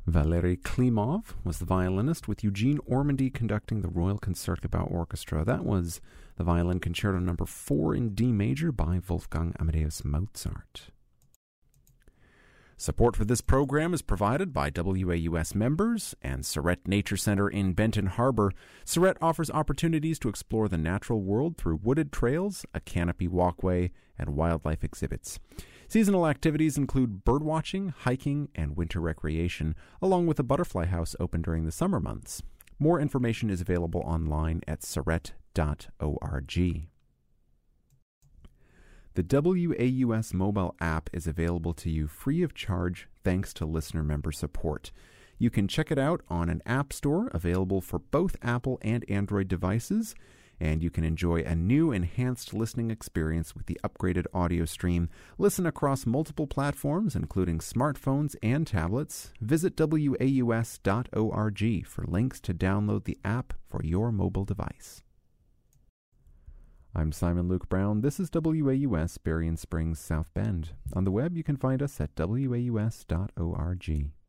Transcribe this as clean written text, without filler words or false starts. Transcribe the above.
Valery Klimov was the violinist, with Eugene Ormandy conducting the Royal Concertgebouw Orchestra. That was the Violin Concerto No. 4 in D major by Wolfgang Amadeus Mozart. Support for this program is provided by WAUS members and Surrett Nature Center in Benton Harbor. Surrett offers opportunities to explore the natural world through wooded trails, a canopy walkway, and wildlife exhibits. Seasonal activities include birdwatching, hiking, and winter recreation, along with a butterfly house open during the summer months. More information is available online at surrett.org. The WAUS mobile app is available to you free of charge thanks to listener member support. You can check it out on an app store available for both Apple and Android devices, and you can enjoy a new enhanced listening experience with the upgraded audio stream. Listen across multiple platforms, including smartphones and tablets. Visit WAUS.org for links to download the app for your mobile device. I'm Simon Luke Brown. This is WAUS Berrien Springs, South Bend. On the web, you can find us at WAUS.org.